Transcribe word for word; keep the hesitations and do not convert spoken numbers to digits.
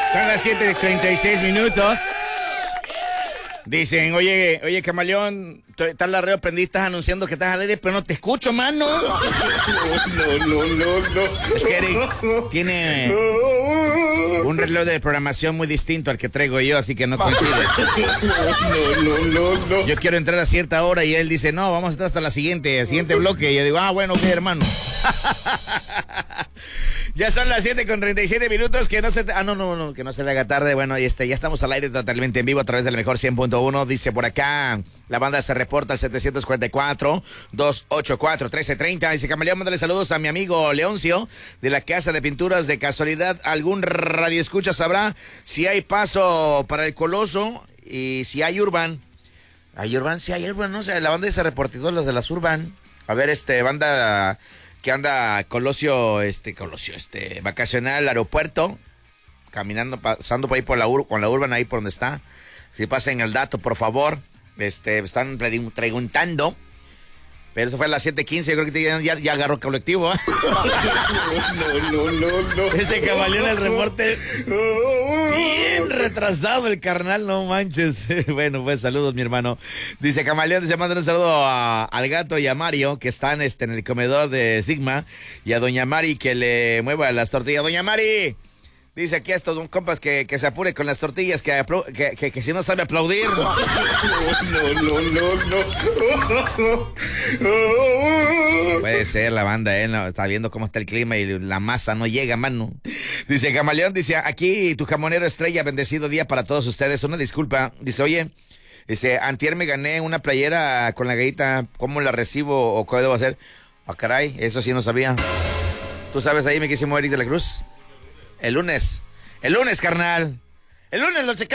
Son las siete treinta y seis minutos. Dicen, oye, oye, Camaleón, estás la radio prendida, estás anunciando que estás al aire, pero no te escucho, mano. No, no, no, no. Es que Eric tiene un reloj de programación muy distinto al que traigo yo, así que no coincide. No, no, no, no. Yo quiero entrar a cierta hora y él dice, no, vamos a estar hasta la siguiente, el siguiente bloque. Y yo digo, ah, bueno, ok, hermano. Ya son las siete con treinta y siete minutos, que no se... Ah, no, no, no, que no se le haga tarde. Bueno, y este, ya estamos al aire totalmente en vivo a través del mejor cien punto uno. Dice por acá, la banda se reporta al setecientos cuarenta y cuatro, doscientos ochenta y cuatro, trece treinta. Dice, Camaleón, mándale saludos a mi amigo Leoncio de la Casa de Pinturas. De casualidad, ¿algún radioescucha sabrá si hay paso para el Coloso y si hay Urban? ¿Hay Urban? Sí hay Urban, ¿no? O sea, la banda se reportó, los de las Urban. A ver, este, banda... que anda Colosio, este, Colosio, este, vacacional al aeropuerto, caminando, pasando por ahí por la ur, con la Urban ahí por donde está. Si pasen el dato, por favor. Este, están preguntando. Pero eso fue a las siete quince, yo creo que ya, ya agarró colectivo, ¿eh? No, no, no, no. Ese Camaleón el reporte bien retrasado el carnal, no manches. Bueno, pues saludos, mi hermano. Dice Camaleón, dice, manda un saludo a, al gato y a Mario, que están este, en el comedor de Sigma, y a doña Mari que le mueva las tortillas. Doña Mari, dice aquí a estos compas que, que se apure con las tortillas, que, que, que, que si no sabe aplaudir. No, no, no, no. Puede ser la banda, ¿eh? No, está viendo cómo está el clima y la masa no llega, mano. Dice Camaleón, dice, aquí tu jamonero estrella, bendecido día para todos ustedes. Una disculpa, dice, oye, dice, antier me gané una playera con la gallita, ¿cómo la recibo o qué debo hacer? Ah, caray, eso sí no sabía. ¿Tú sabes ahí, mi quisimo Eric de la Cruz? El lunes, el lunes, carnal. El lunes lo checamos.